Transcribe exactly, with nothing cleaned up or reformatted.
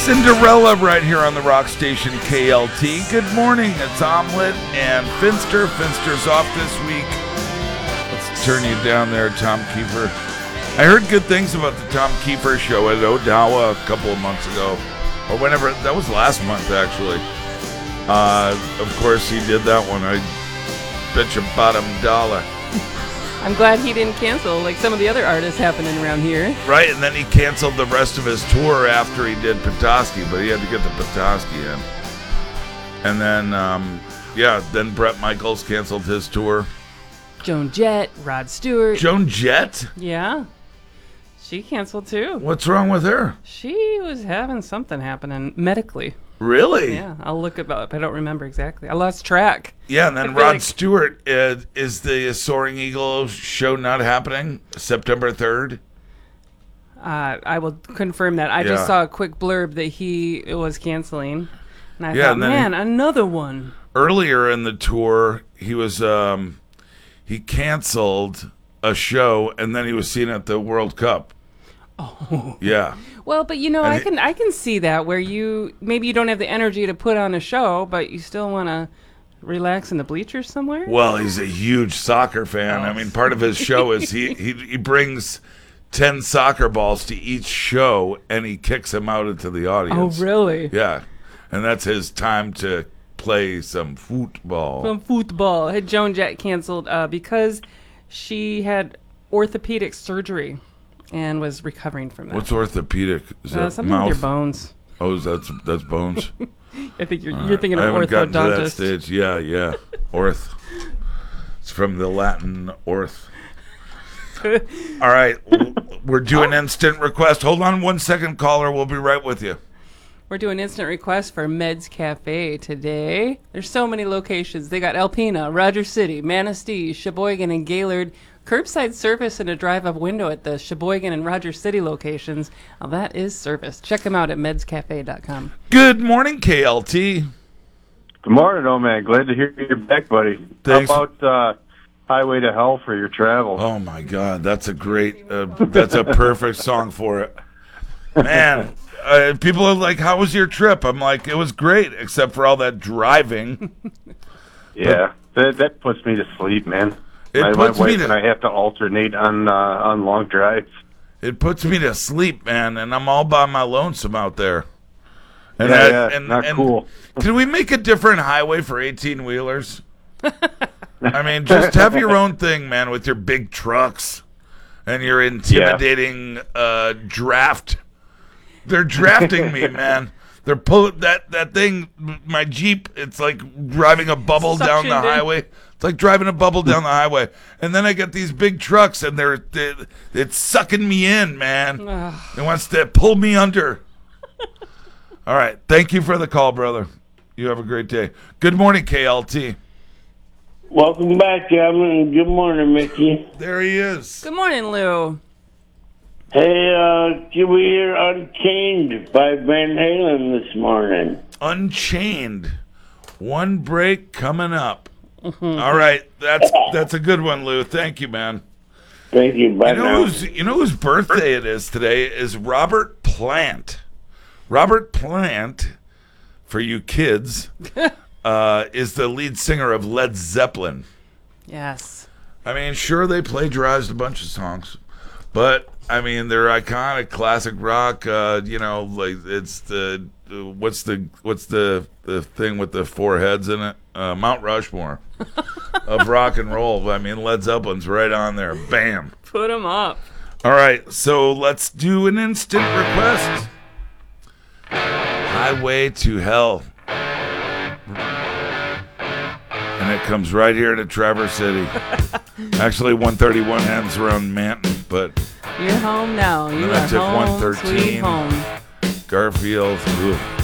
Cinderella right here on the rock station K L T. Good morning, it's Omelet and Finster. Finster's off this week. Let's turn you down there, Tom Kiefer. I heard good things about the Tom Kiefer show at Odawa a couple of months ago. Or whenever, that was last month actually. Uh, of course he did that one. I bet you bottom dollar. I'm glad he didn't cancel like some of the other artists happening around here. Right, and then he canceled the rest of his tour after he did Petoskey, but he had to get the Petoskey in. And then, um, yeah, then Bret Michaels canceled his tour. Joan Jett, Rod Stewart. Joan Jett? Yeah. She canceled too. What's wrong with her? She was having something happening medically. Really? Yeah, I'll look it up. I don't remember exactly. I lost track. Yeah, and then I feel Rod like- Stewart, uh, is the Soaring Eagle show not happening September third? Uh, I will confirm that. I Yeah. just saw a quick blurb that he was canceling. And I Yeah, thought, and then man, he- another one. Earlier in the tour, he was um, he canceled a show, and then he was seen at the World Cup. Oh. Yeah. Well, but you know, And I it- can I can see that where you maybe you don't have the energy to put on a show, but you still want to relax in the bleachers somewhere. Well, he's a huge soccer fan. I mean, part of his show is he, he, he brings ten soccer balls to each show, and he kicks them out into the Oh, audience. really? Yeah. And that's his time to play some football. From football, had Joan Jett canceled uh, because she had orthopedic surgery and was recovering from that. What's orthopedic? Is uh, that something mouth? with your bones. Oh, that's that's bones. I think you're All you're right. thinking I of haven't gotten to that orthodontist. stage. Yeah, yeah. Orth. It's from the Latin orth. All right. w- We're doing instant request. Hold on one second, caller. We'll be right with you. We're doing instant requests for Meds Cafe today. There's so many locations. They got Alpena, Roger City, Manistee, Sheboygan, and Gaylord. Curbside service and a drive-up window at the Sheboygan and Roger City locations. Now that is service. Check them out at meds cafe dot com. Good morning, K L T. Good morning, old man. Glad to hear you're back, buddy. Thanks. How about uh, Highway to Hell for your travel? Oh my God, that's a great, uh, that's a perfect song for it, man. Uh, people are like, "How was your trip?" I'm like, "It was great, except for all that driving." Yeah, that that puts me to sleep, man. It my, puts my me wife to- and I have to alternate on uh, on long drives. It puts me to sleep, man, and I'm all by my lonesome out there. And Yeah, that- yeah, and, not and cool. Can we make a different highway for eighteen wheelers? I mean, just have your own thing, man, with your big trucks and your intimidating uh, draft. They're drafting me, man. They're pulling that that thing. My Jeep. It's like driving a bubble down the Suctioned in. highway. It's like driving a bubble down the highway, and then I get these big trucks, and they're, they it's sucking me in, man. It wants to pull me under. All right, thank you for the call, brother. You have a great day. Good morning, K L T. Welcome back, Kevin. Good morning, Mickey. There he is. Good morning, Lou. Hey, uh, can we hear Unchained by Van Halen this morning? Unchained. One break coming up. All right, that's that's a good one, Lou. Thank you, man. Thank you. Bye You know now. whose you know whose birthday it is today is Robert Plant. Robert Plant, for you kids, uh, is the lead singer of Led Zeppelin. Yes. I mean, sure, they plagiarized a bunch of songs, but I mean, they're iconic classic rock. Uh, you know, like it's the uh, what's the what's the the thing with the four heads in it? Uh, Mount Rushmore of rock and roll. I mean, Led Zeppelin's right on there. Bam. Put them up. All right, so let's do an instant request. Highway to Hell. And it comes right here to Traverse City. Actually, one thirty-one ends around Manton, but You're home now. You Then I are took home, one thirteen. sweet home. Garfield. Ugh.